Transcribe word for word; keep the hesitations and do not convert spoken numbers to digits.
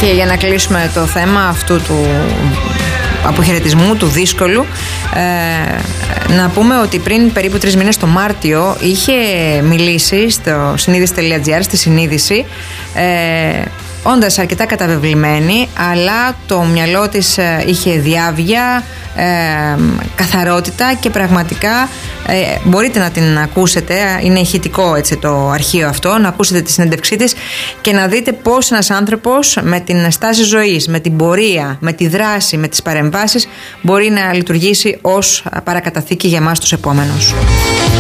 Και για να κλείσουμε το θέμα αυτού του αποχαιρετισμού, του δύσκολου, ε, να πούμε ότι πριν περίπου τρεις μήνες, το Μάρτιο, είχε μιλήσει στο συνείδηση τελεία τζι άρ, στη συνείδηση, ε, όντας αρκετά καταβεβλημένη, αλλά το μυαλό της είχε διάβγεια, ε, καθαρότητα και πραγματικά ε, μπορείτε να την ακούσετε, είναι ηχητικό έτσι το αρχείο αυτό, να ακούσετε τη συνέντευξή της και να δείτε πώς ένας άνθρωπος με την στάση ζωής, με την πορεία, με τη δράση, με τις παρεμβάσεις μπορεί να λειτουργήσει ως παρακαταθήκη για εμάς τους επόμενους.